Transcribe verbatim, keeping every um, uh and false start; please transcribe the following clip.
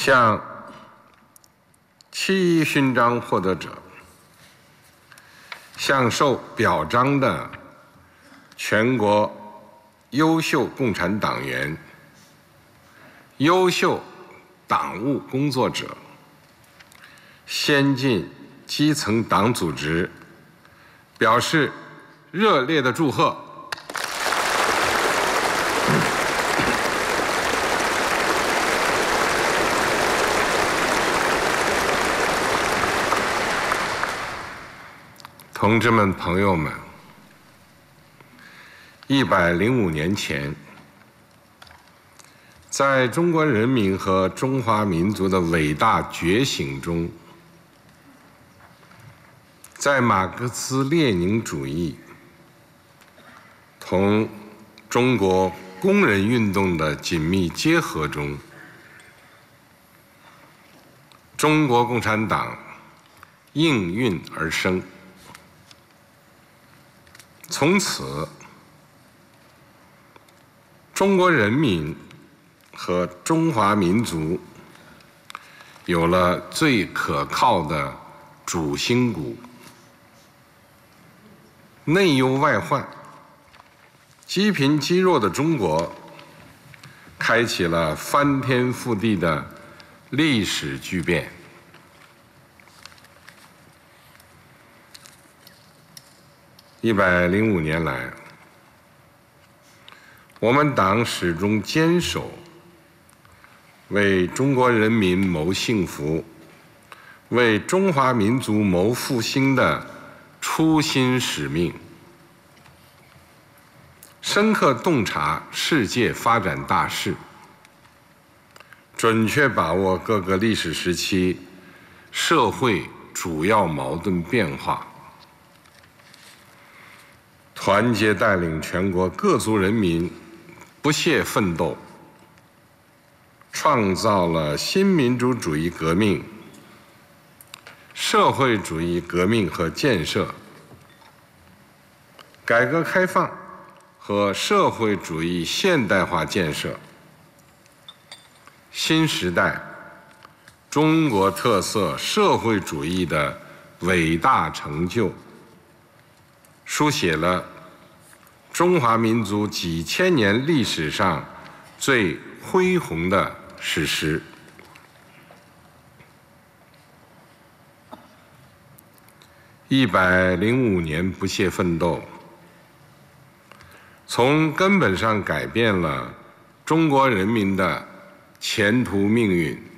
向七一勋章获得者、向受表彰的全国优秀共产党员、优秀党务工作者、先进基层党组织表示热烈的祝贺。同志们、朋友们，一百零五年前，在中国人民和中华民族的伟大觉醒中，在马克思列宁主义同中国工人运动的紧密结合中，中国共产党应运而生。从此，中国人民和中华民族有了最可靠的主心骨，内忧外患、积贫积弱的中国开启了翻天覆地的历史巨变。一百零五年来，我们党始终坚守为中国人民谋幸福、为中华民族谋复兴的初心使命，深刻洞察世界发展大势，准确把握各个历史时期社会主要矛盾变化，团结带领全国各族人民不懈奋斗，创造了新民主主义革命、社会主义革命和建设、改革开放和社会主义现代化建设、新时代中国特色社会主义的伟大成就，书写了中华民族几千年历史上最恢宏的史诗。一百零五年不懈奋斗，从根本上改变了中国人民的前途命运。